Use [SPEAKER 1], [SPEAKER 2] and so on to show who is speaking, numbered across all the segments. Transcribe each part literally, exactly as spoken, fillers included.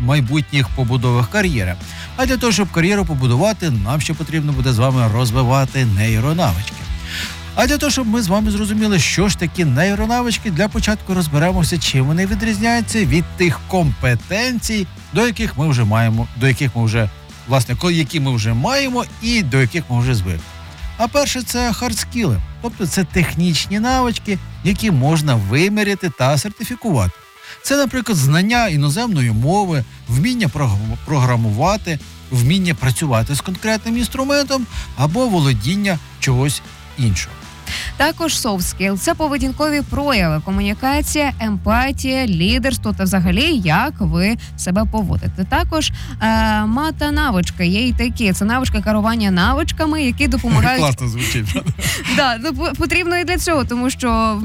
[SPEAKER 1] майбутніх побудовах кар'єри. А для того, щоб кар'єру побудувати, нам ще потрібно буде з вами розвивати нейронавички. А для того, щоб ми з вами зрозуміли, що ж такі нейронавички, для початку розберемося, чим вони відрізняються від тих компетенцій, до яких ми вже маємо, до яких ми вже, власне, які ми вже маємо і до яких ми вже звикли. А перше – це хардскіли, тобто це технічні навички, які можна виміряти та сертифікувати. Це, наприклад, знання іноземної мови, вміння програмувати, вміння працювати з конкретним інструментом або володіння чогось іншого.
[SPEAKER 2] Також soft skill – це поведінкові прояви, комунікація, емпатія, лідерство та взагалі, як ви себе поводите. Також е, мата-навички є і такі. Це навички керування навичками, які допомагають...
[SPEAKER 1] Класно звучить.
[SPEAKER 2] Так, ну, потрібно і для цього, тому що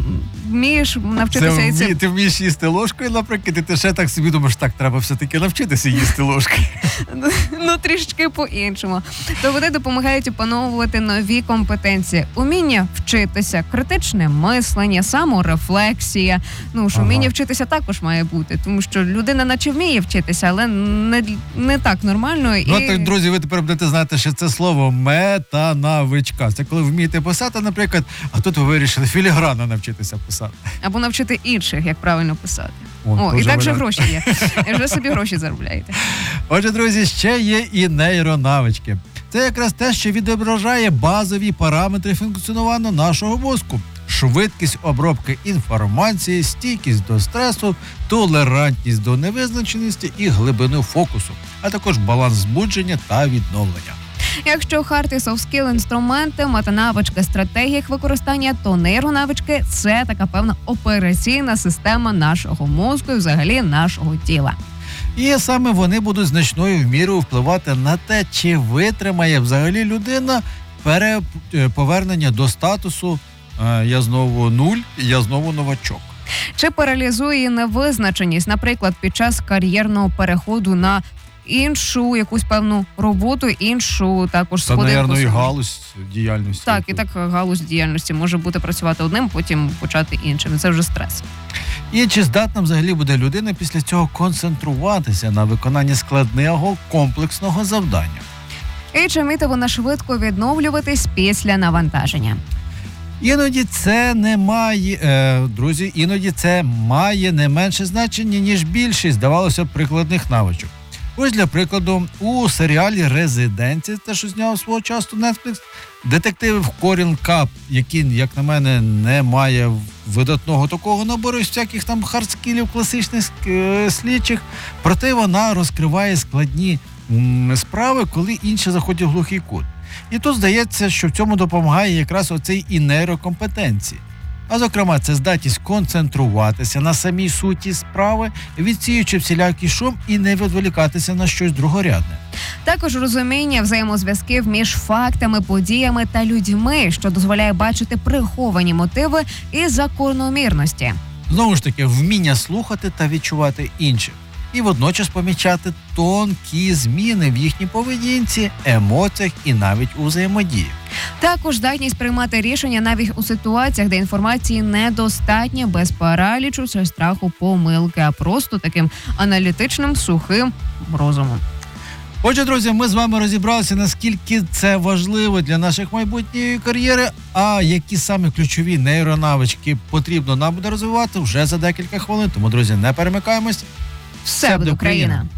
[SPEAKER 2] вмієш навчитися...
[SPEAKER 1] Це, ти вмієш їсти ложкою, наприклад, і ти ще так собі думаєш, так, треба все-таки навчитися їсти ложкою.
[SPEAKER 2] Ну, трішки по-іншому. То вони допомагають опановувати нові компетенції. Уміння вчитися, критичне мислення, саморефлексія. Ну, що ага. Вміння вчитися також має бути, тому що людина наче вміє вчитися, але не, не так нормально.
[SPEAKER 1] Ну,
[SPEAKER 2] і...
[SPEAKER 1] так, друзі, ви тепер будете знати, що це слово метанавичка. Це коли вмієте писати, наприклад, а тут ви вирішили філігранно навчитися писати.
[SPEAKER 2] Або навчити інших, як правильно писати.
[SPEAKER 1] О,
[SPEAKER 2] О, і так же гроші є. І вже собі гроші заробляєте.
[SPEAKER 1] Отже, друзі, ще є і нейронавички. Це якраз те, що відображає базові параметри функціонування нашого мозку. Швидкість обробки інформації, стійкість до стресу, толерантність до невизначеності і глибину фокусу, а також баланс збудження та відновлення.
[SPEAKER 2] Якщо хард і soft skill – інструменти, метанавички – стратегії їх використання, то нейронавички – це така певна операційна система нашого мозку і взагалі нашого тіла.
[SPEAKER 1] І саме вони будуть значною мірою впливати на те, чи витримає взагалі людина переповернення до статусу «я знову нуль, я знову новачок».
[SPEAKER 2] Чи паралізує невизначеність, наприклад, під час кар'єрного переходу на іншу якусь певну роботу, іншу також сходинку.
[SPEAKER 1] Це, мабуть, і галузь діяльності.
[SPEAKER 2] Так, і так галузь діяльності може бути працювати одним, потім почати іншим. Це вже стрес.
[SPEAKER 1] І чи здатна взагалі буде людина після цього концентруватися на виконанні складного комплексного завдання?
[SPEAKER 2] І чи вміє вона швидко відновлюватись після навантаження?
[SPEAKER 1] Іноді це не має, е, друзі, іноді це має не менше значення, ніж більшість, здавалося б, прикладних навичок. Ось, для прикладу, у серіалі «Резиденція», те, що зняв свого часу Netflix, детектив Корін Кап, який, як на мене, не має видатного такого набору з всяких там хардскілів класичних е, слідчих, проте вона розкриває складні м, справи, коли інші заходять в глухий кут. І тут здається, що в цьому допомагає якраз оцей і нейрокомпетенції. А зокрема, це здатність концентруватися на самій суті справи, відсіюючи всілякий шум і не відволікатися на щось другорядне.
[SPEAKER 2] Також розуміння взаємозв'язків між фактами, подіями та людьми, що дозволяє бачити приховані мотиви і закономірності.
[SPEAKER 1] Знову ж таки, вміння слухати та відчувати інших. І водночас помічати тонкі зміни в їхній поведінці, емоціях і навіть у взаємодії.
[SPEAKER 2] Також здатність приймати рішення навіть у ситуаціях, де інформації недостатньо, без паралічу чи страху помилки, а просто таким аналітичним, сухим розумом.
[SPEAKER 1] Отже, друзі, ми з вами розібралися, наскільки це важливо для наших майбутньої кар'єри, а які саме ключові нейронавички потрібно нам буде розвивати вже за декілька хвилин. Тому, друзі, не перемикаємось.
[SPEAKER 2] Все буде Україна!